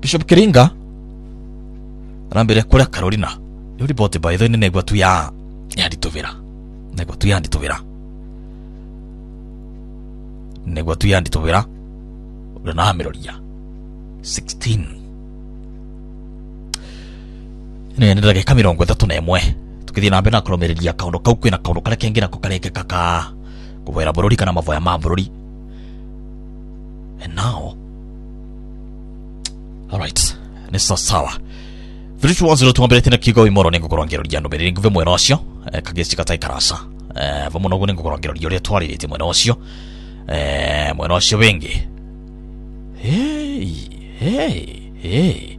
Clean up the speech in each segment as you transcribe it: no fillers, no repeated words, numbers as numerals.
Bishop Kiringa arambere kuri Carolina yo report by the negwa tu ya nditovera negwa tu ya nditovera negwa tu ya nditovera na hameroria 16 ne ndage kamiro ngweta tunemwe tukithia na mbere na kuromereria kaundu kau kwina kaundu kare kengi na kukareke kaka kubera bururi kana mavoya ma bururi. And now, alright, nisa sawa. Vitu wanzilo tuambele tina kigo imoro nengo korongero liano beri nguve mweno osio kagesi katai karasa vamo nogu nengo korongero liore tuwari liti mweno osio mweno osio bengi. Hey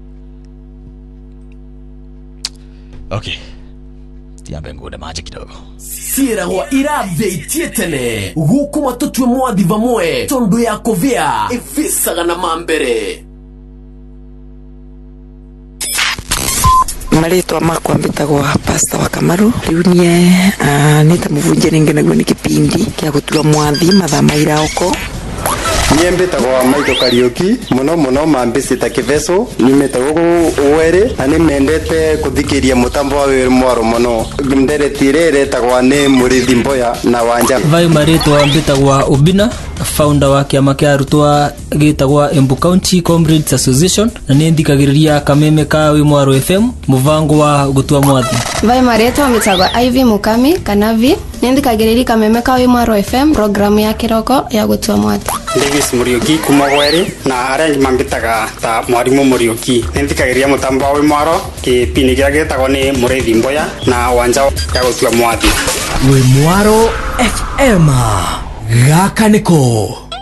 okay, tiambe ngude maji kidogo Sira wa irave itietene Gukuma tutwe mwadi vamwe Tondo ya kovea Ifisa na mambere Marito makwa mbitagwa Pastor wa Kamaru riunie nita muvunje ningenagwo ni kipindi kia gutua mwathi mathama iraoko Niembetagwa Maito Karioki muno mambisita kiveso nimetagwo were ani mendete kuthikiria mutambo wa mwaro muno nderetire retagwa ni Murithi Mboya na Wanja Vai marito ambitagwa Ubina founder wa kiama kia arutwa gitagwa Embu County Comrades Association na nindikagiriria kameme ka wi mwaro FM muvango wa gutua mwathi Vai marito ambitagwa Ivy Mukami Kanavi nindikagiriria kameme ka wi mwaro FM programu ya kiroko ya gutua mwathi Davis Murioki kumagwere na arangi mambitaga ta mwarimu Murioki nindikagiriria mutambo wa mwaro kipindi kia gitagwa ni Murithi Mboya na Wanja ya gutua mwathi Wi mwaro FM Gakaniko